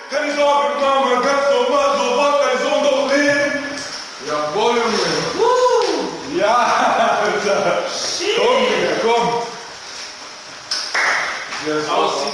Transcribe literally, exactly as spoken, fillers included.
Keine Sorge, Mama, ganz normal, so macht dein Sohn doch Leben. Jawohl, Junge. Uh. Ja, Alter. Komm, Digga, komm. Yes, aus.